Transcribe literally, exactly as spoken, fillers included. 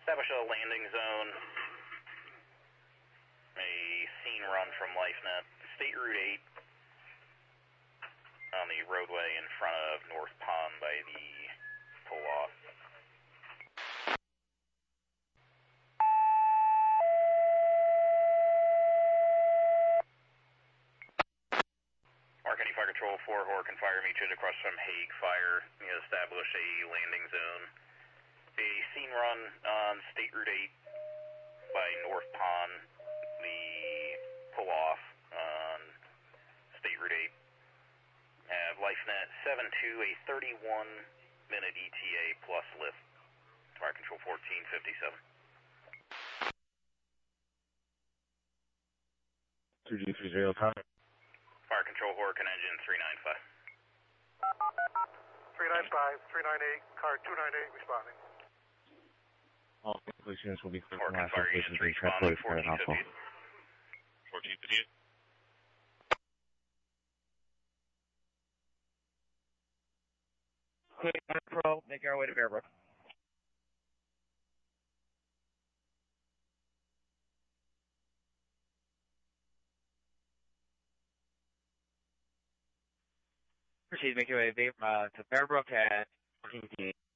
Establish a landing zone. A scene run from LifeNet. State Route eight on the roadway in front of North Pond by the pull-off. Mark, any Fire Control four, Hork and Fire, meet you across from Hague Fire. You know, establish a landing zone. A scene run on State Route eight by North Pond, the pull-off on State Route eight. Have LifeNet seven two, a thirty-one minute E T A plus lift. Fire Control fourteen fifty-seven. two G three zero, time. Fire Control Hork and engine three nine five. three nine five, three nine eight, car two nine eight responding. All completions will be clear Hork from and last Fire location units being responding transported to the fourteen hospital. fifty. fourteen fifty. Quick, Pro, making our way to Bearbrook. Proceed, make your way uh, to Bearbrook at fourteen fifty-eight.